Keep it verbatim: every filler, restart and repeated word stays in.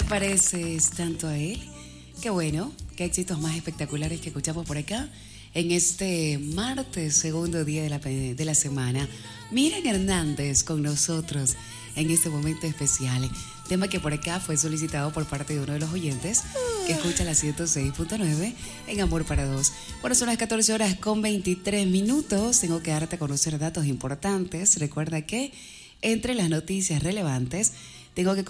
pareces tanto a él? Qué bueno, qué éxitos más espectaculares que escuchamos por acá en este martes, segundo día de la, de la semana. Miriam Hernández con nosotros en este momento especial. Tema que por acá fue solicitado por parte de uno de los oyentes que escucha la ciento seis punto nueve en Amor para Dos. Bueno, son las catorce horas con veintitrés minutos. Tengo que darte a conocer datos importantes. Recuerda que entre las noticias relevantes tengo que